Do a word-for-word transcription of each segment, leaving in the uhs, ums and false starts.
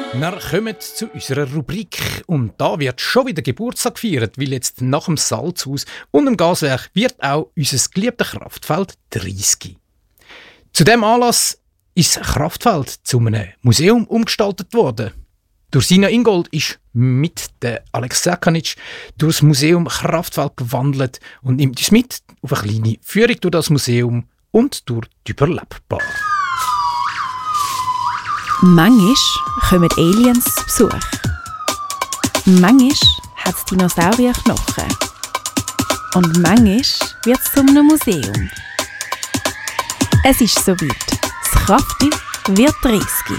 Wir kommen zu unserer Rubrik und da wird schon wieder Geburtstag gefeiert, weil jetzt nach dem Salzhaus und dem Gaswerk wird auch unser geliebtes Kraftfeld dreißig. Zu diesem Anlass ist das Kraftfeld zu einem Museum umgestaltet worden. Durch Sina Ingold ist mit der Alex Serkanitsch durch das Museum Kraftfeld gewandelt und nimmt uns mit auf eine kleine Führung durch das Museum und durch die Überlebbar. Manchmal kommen Aliens zu Besuch. Manchmal hat es Dinosaurierknochen. Und manchmal wird es zu einem Museum. Es ist soweit. Das Krafti wird dreißig.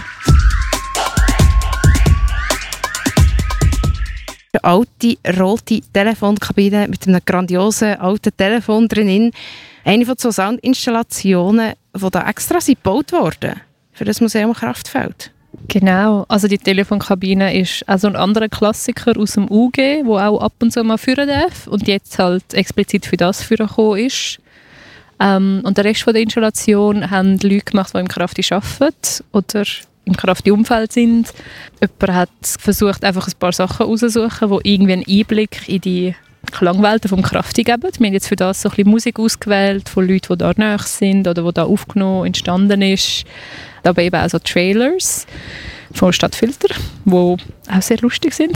Eine alte, rote Telefonkabine mit einem grandiosen alten Telefon drin. Eine von so Soundinstallationen, die da extra gebaut wurden für das Museum Kraftfeld. Genau, also die Telefonkabine ist auch so ein anderer Klassiker aus dem U G, der auch ab und zu mal führen darf und jetzt halt explizit für das führen gekommen ist. Ähm, und der Rest von der Installation haben Leute gemacht, die im Krafti arbeiten oder im Krafti-Umfeld sind. Jemand hat versucht, einfach ein paar Sachen rauszusuchen, die irgendwie einen Einblick in die Klangwelten vom Krafti geben. Wir haben jetzt für das so ein bisschen Musik ausgewählt von Leuten, die da nahe sind oder die da aufgenommen, entstanden ist. Aber eben auch so Trailers von Stadtfilter, die auch sehr lustig sind.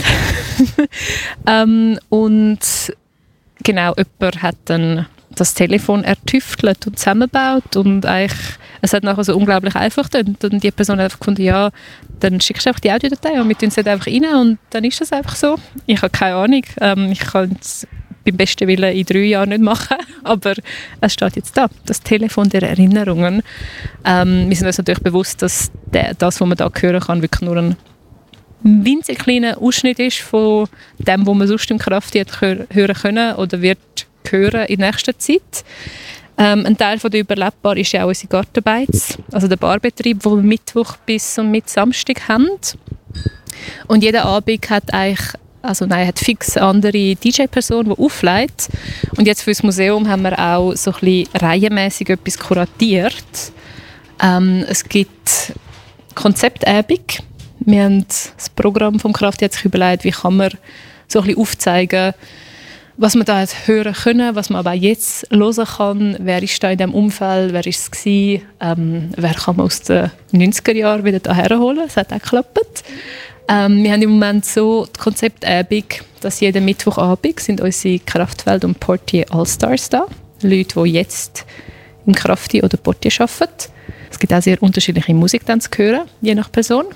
ähm, und genau, jemand hat dann das Telefon ertüftelt und zusammengebaut und eigentlich, es hat nachher so unglaublich einfach gedacht. Und die Person hat einfach gefunden, ja, dann schickst du einfach die Audiodatei und wir tun es einfach rein und dann ist das einfach so. Ich habe keine Ahnung, ähm, ich kann es beim besten Willen in drei Jahren nicht machen, aber es steht jetzt da, das Telefon der Erinnerungen. Ähm, wir sind uns natürlich bewusst, dass der, das, was man da hören kann, wirklich nur ein winzig kleiner Ausschnitt ist von dem, was man sonst im Krafti hören können oder wird hören in nächster Zeit. Ähm, ein Teil von der Überlebbar ist ja auch unsere Gartenbeiz, also der Barbetrieb, den wir Mittwoch bis und mit Samstag haben. Und jeder Abend hat eigentlich, also nein, hat fix eine andere D J-Person, die auflegt. Und jetzt für das Museum haben wir auch so ein bisschen reihenmässig etwas kuratiert. Ähm, es gibt Konzeptabend. Wir haben das Programm vom Krafti hat sich überlegt, wie kann man so ein bisschen aufzeigen, was man da hören können, was man aber auch jetzt hören kann. Wer ist da in diesem Umfeld, wer war es gewesen, ähm, wer kann man aus den neunziger Jahren wieder hierher holen. Das hat auch geklappt. Ähm, wir haben im Moment so die Konzeptabend, dass jeden Mittwochabend sind unsere Kraftfeld- und Portier Allstars da. Leute, die jetzt im Krafti oder Portier arbeiten. Es gibt auch sehr unterschiedliche Musik dann zu hören, je nach Person.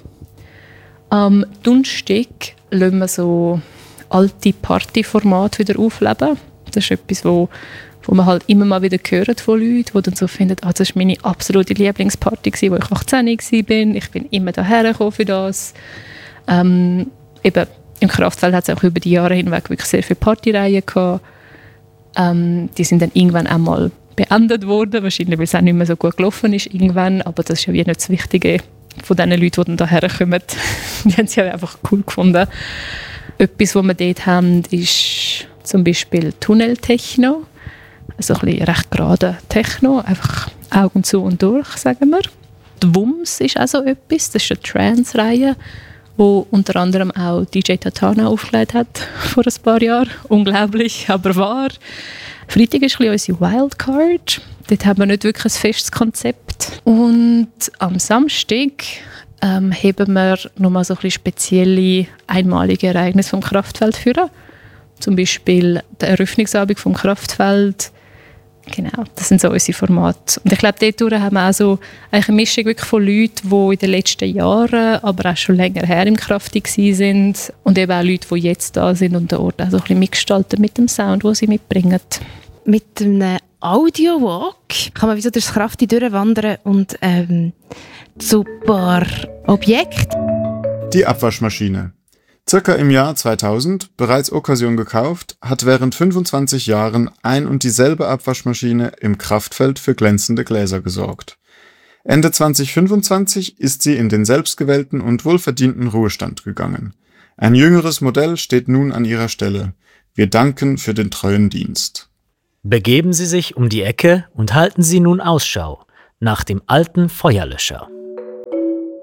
Am Donnerstag lassen wir so alte Partyformate wieder aufleben. Das ist etwas, wo, wo man halt immer mal wieder hört von Leuten, die dann so finden, ah, das war meine absolute Lieblingsparty, als ich achtzehn war. Ich bin immer hierher gekommen für das. Ähm, eben, im Kraftfeld hat es auch über die Jahre hinweg wirklich sehr viele Partyreihen gehabt. Ähm, die sind dann irgendwann einmal beendet worden, wahrscheinlich, weil es auch nicht mehr so gut gelaufen ist irgendwann, aber das ist ja wie nicht das Wichtige von den Leuten, die dann hierher kommen. Die haben es ja einfach cool gefunden. Etwas, was wir dort haben, ist zum Beispiel Tunneltechno. Also ein bisschen recht gerade Techno, einfach Augen zu und durch, sagen wir. Die Wums ist auch so etwas, das ist eine Trance-Reihe, wo unter anderem auch D J Tatana aufgelegt hat vor ein paar Jahren. Unglaublich, aber wahr. Freitag ist ein bisschen unsere Wildcard. Dort haben wir nicht wirklich ein festes Konzept. Und am Samstag ähm, heben wir nochmal so ein bisschen spezielle, einmalige Ereignisse vom Kraftfeld führen. Zum Beispiel der Eröffnungsabend vom Kraftfeld. Genau, das sind so unsere Formate. Und ich glaube, dort haben wir auch so eine Mischung wirklich von Leuten, die in den letzten Jahren, aber auch schon länger her im Krafti waren. Und eben auch Leute, die jetzt da sind und den Ort auch so ein bisschen mitgestalten mit dem Sound, den sie mitbringen. Mit einem Audio-Walk kann man wie so durchs Krafti durchwandern und ähm, zu ein paar Objekten. Die Abwaschmaschine. Circa im Jahr zweitausend, bereits Occasion gekauft, hat während fünfundzwanzig Jahren ein und dieselbe Abwaschmaschine im Kraftfeld für glänzende Gläser gesorgt. Ende zweitausendfünfundzwanzig ist sie in den selbstgewählten und wohlverdienten Ruhestand gegangen. Ein jüngeres Modell steht nun an ihrer Stelle. Wir danken für den treuen Dienst. Begeben Sie sich um die Ecke und halten Sie nun Ausschau nach dem alten Feuerlöscher.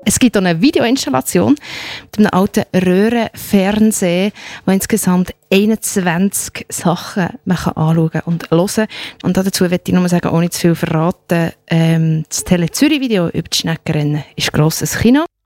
Es gibt auch eine Videoinstallation mit einem alten Röhrenfernseher, wo insgesamt einundzwanzig Sachen man kann anschauen und hören. Und dazu möchte ich nur sagen, ohne zu viel verraten, ähm, das Tele Zürich Video über die Schneckenrennen ist grosses Kino.